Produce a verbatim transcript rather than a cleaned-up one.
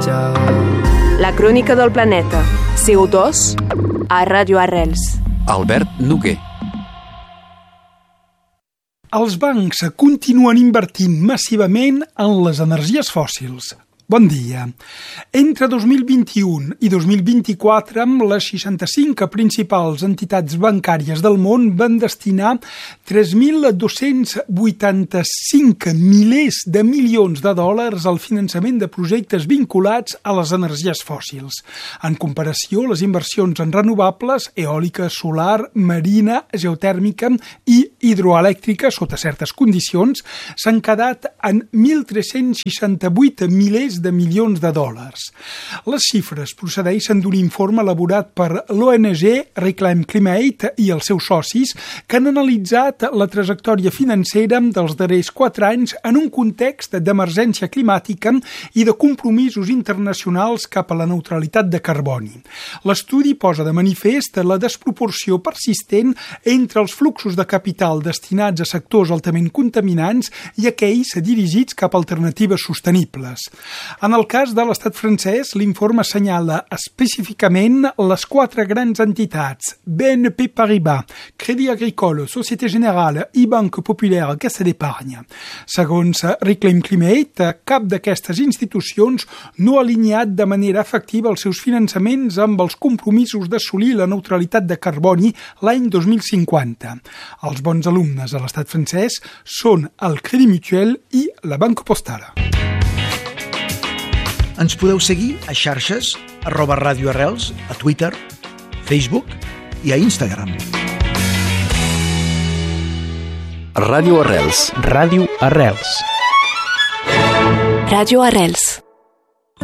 La crònica del planeta, C O dos, a Ràdio Arrels. Albert Noguer. Els bancs continuen invertint massivament en les energies fòssils. Bon dia. Entre dos mil vint-i-un i dos mil vint-i-quatre, les seixanta-cinc principals entitats bancàries del món van destinar tres mil dos-cents vuitanta-cinc milers de milions de dòlars al finançament de projectes vinculats a les energies fòssils. En comparació, les inversions en renovables, eòlica, solar, marina, geotèrmica i hidroelèctrica, sota certes condicions, s'han quedat en mil tres-cents seixanta-vuit milers de milions de dòlars. Les xifres procedeixen d'un informe elaborat per l'O N G Reclaim Climate i els seus socis, que han analitzat la trajectòria financera dels darrers quatre anys en un context d'emergència climàtica i de compromisos internacionals cap a la neutralitat de carboni. L'estudi posa de manifest la desproporció persistent entre els fluxos de capital destinats a sectors altament contaminants i aquells dirigits cap a alternatives sostenibles. En el cas de l'estat francès, l'informe assenyala específicament les quatre grans entitats, B N P Paribas, Crédit Agricole, Société Générale i Banque Populaire Caisse d'Épargne. Segons Reclaim Climate, cap d'aquestes institucions no ha alineat de manera efectiva els seus finançaments amb els compromisos d'assolir la neutralitat de carboni l'any dos mil cinquanta. Els bons alumnes a l'estat francès són el Crédit Mutuel i la Banque Postale. Ens podeu seguir a xarxes, arroba Ràdio Arrels, a Twitter, Facebook i a Instagram. Ràdio Arrels. Ràdio Arrels. Ràdio Arrels.